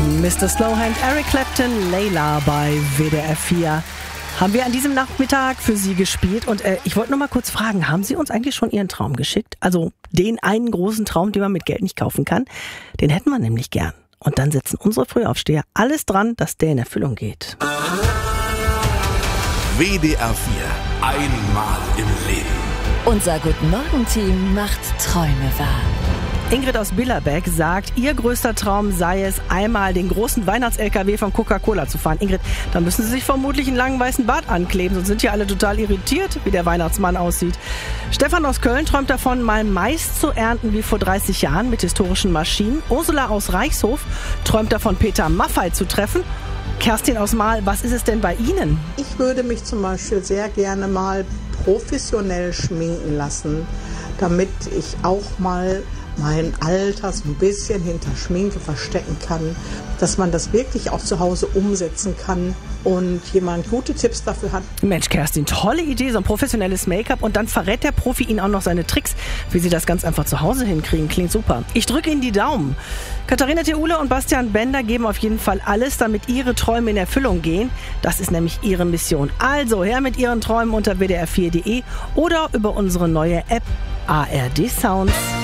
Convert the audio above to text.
Mr. Slowhand, Eric Clapton, Layla bei WDR 4. Haben wir an diesem Nachmittag für Sie gespielt. Und ich wollte noch mal kurz fragen, haben Sie uns eigentlich schon Ihren Traum geschickt? Also den einen großen Traum, den man mit Geld nicht kaufen kann? Den hätten wir nämlich gern. Und dann setzen unsere Frühaufsteher alles dran, dass der in Erfüllung geht. WDR 4. Einmal im Leben. Unser Guten-Morgen-Team macht Träume wahr. Ingrid aus Billerbeck sagt, ihr größter Traum sei es, einmal den großen Weihnachts-LKW von Coca-Cola zu fahren. Ingrid, da müssen Sie sich vermutlich einen langen weißen Bart ankleben, sonst sind ja alle total irritiert, wie der Weihnachtsmann aussieht. Stefan aus Köln träumt davon, mal Mais zu ernten wie vor 30 Jahren mit historischen Maschinen. Ursula aus Reichshof träumt davon, Peter Maffay zu treffen. Kerstin aus Mahl, was ist es denn bei Ihnen? Ich würde mich zum Beispiel sehr gerne mal professionell schminken lassen, damit ich auch mal mein Alter so ein bisschen hinter Schminke verstecken kann, dass man das wirklich auch zu Hause umsetzen kann und jemand gute Tipps dafür hat. Mensch, Kerstin, tolle Idee, so ein professionelles Make-up und dann verrät der Profi Ihnen auch noch seine Tricks, wie Sie das ganz einfach zu Hause hinkriegen. Klingt super. Ich drücke Ihnen die Daumen. Katharina Theule und Bastian Bender geben auf jeden Fall alles, damit Ihre Träume in Erfüllung gehen. Das ist nämlich Ihre Mission. Also her mit Ihren Träumen unter wdr4.de oder über unsere neue App ARD Sounds.